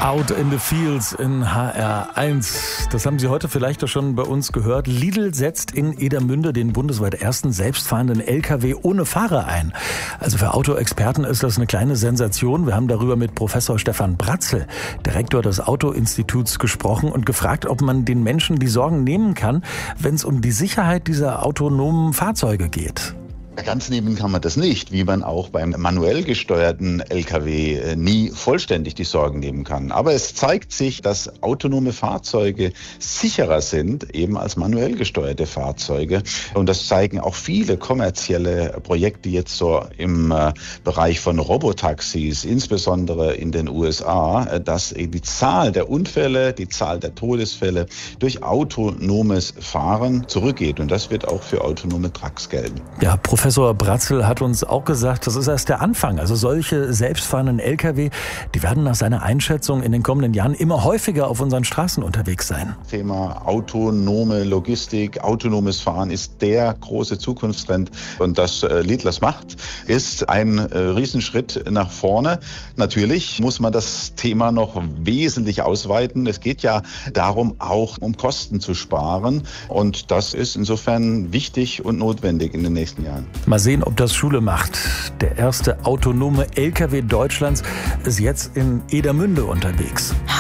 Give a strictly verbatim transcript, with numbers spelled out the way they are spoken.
Out in the Fields in H R eins. Das haben Sie heute vielleicht doch schon bei uns gehört. Lidl setzt in Edermünde den bundesweit ersten selbstfahrenden L K W ohne Fahrer ein. Also für Autoexperten ist das eine kleine Sensation. Wir haben darüber mit Professor Stefan Bratzel, Direktor des Auto-Instituts, gesprochen und gefragt, ob man den Menschen die Sorgen nehmen kann, wenn es um die Sicherheit dieser autonomen Fahrzeuge geht. Ganz nehmen kann man das nicht, wie man auch beim manuell gesteuerten L K W nie vollständig die Sorgen nehmen kann. Aber es zeigt sich, dass autonome Fahrzeuge sicherer sind, eben als manuell gesteuerte Fahrzeuge. Und das zeigen auch viele kommerzielle Projekte jetzt so im Bereich von Robotaxis, insbesondere in den U S A, dass die Zahl der Unfälle, die Zahl der Todesfälle durch autonomes Fahren zurückgeht. Und das wird auch für autonome Trucks gelten. Ja, Professor Bratzel hat uns auch gesagt, das ist erst der Anfang. Also solche selbstfahrenden L K W, die werden nach seiner Einschätzung in den kommenden Jahren immer häufiger auf unseren Straßen unterwegs sein. Thema autonome Logistik, autonomes Fahren ist der große Zukunftstrend. Und dass äh, Lidl das macht, ist ein äh, Riesenschritt nach vorne. Natürlich muss man das Thema noch wesentlich ausweiten. Es geht ja darum, auch um Kosten zu sparen. Und das ist insofern wichtig und notwendig in den nächsten Jahren. Mal sehen, ob das Schule macht. Der erste autonome L K W Deutschlands ist jetzt in Edermünde unterwegs.